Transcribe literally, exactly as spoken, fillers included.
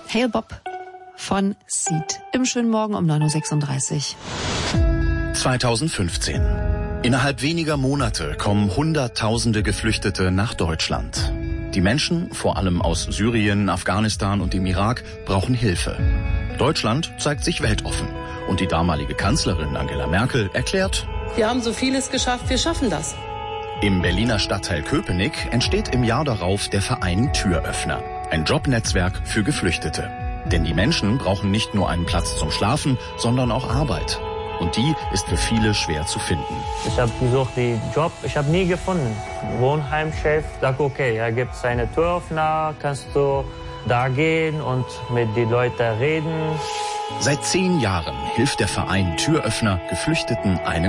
Hail Bob von Seed im schönen Morgen um neun Uhr sechsunddreißig. zweitausendfünfzehn. Innerhalb weniger Monate kommen Hunderttausende Geflüchtete nach Deutschland. Die Menschen, vor allem aus Syrien, Afghanistan und dem Irak, brauchen Hilfe. Deutschland zeigt sich weltoffen. Und die damalige Kanzlerin Angela Merkel erklärt: Wir haben so vieles geschafft, wir schaffen das. Im Berliner Stadtteil Köpenick entsteht im Jahr darauf der Verein Türöffner. Ein Jobnetzwerk für Geflüchtete. Denn die Menschen brauchen nicht nur einen Platz zum Schlafen, sondern auch Arbeit. Und die ist für viele schwer zu finden. Ich habe gesucht den Job, ich habe nie gefunden. Wohnheimchef sagt, okay, er gibt seine Türöffner, kannst du da gehen und mit den Leuten reden. Seit zehn Jahren hilft der Verein Türöffner Geflüchteten einen